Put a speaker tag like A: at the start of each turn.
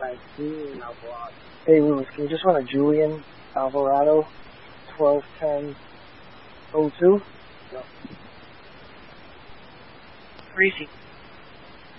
A: 15 Alvarado.
B: Hey, Lewis, can you just run a Julian Alvarado 121002?
A: Yep.
B: Greasy.